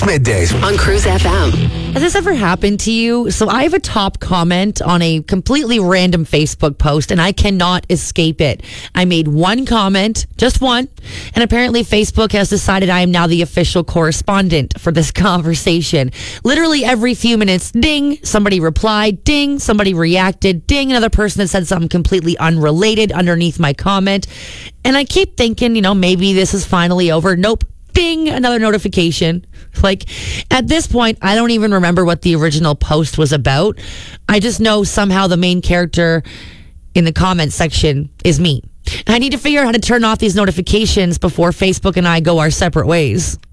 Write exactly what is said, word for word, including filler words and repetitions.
Weekdays middays on Cruise F M. Has this ever happened to you? So I have a top comment on a completely random Facebook post and I cannot escape it. I made one comment, just one, and apparently Facebook has decided I am now the official correspondent for this conversation. Literally every few minutes, ding, somebody replied, ding, somebody reacted, ding, another person has said something completely unrelated underneath my comment. And I keep thinking, you know, maybe this is finally over. Nope. Ding, another notification. Like, at this point, I don't even remember what the original post was about. I just know somehow the main character in the comment section is me. And I need to figure out how to turn off these notifications before Facebook and I go our separate ways.